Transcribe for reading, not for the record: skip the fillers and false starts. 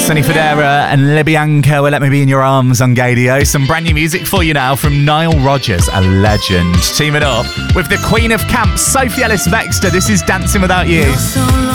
Sonny Fodera and Libbianco, Let Me Be In Your Arms on Gadio. Some brand new music for you now from Nile Rodgers, a legend. Teaming up with the Queen of Camp, Sophie Ellis-Bextor. This is Dancing Without You.